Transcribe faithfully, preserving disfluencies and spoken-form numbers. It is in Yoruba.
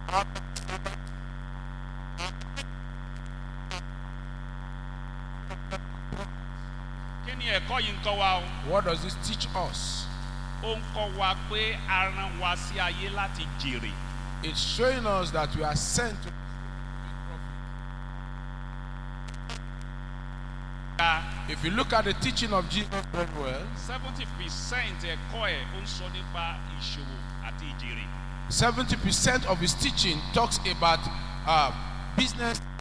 Kí ni ẹ̀kọ́ yìí ń kọ́ wa o? What does this teach us? Ó ń kọ́ wa pé a rán wa sí ayé láti jèrè. It's showing us that we are sent to If you look at the teaching of Jesus very well, seventy percent ẹ̀kọ́ ẹ̀ ó ń sọ nípa ìṣòwò àti ìjèrè. seventy percent of his teaching talks about uh, business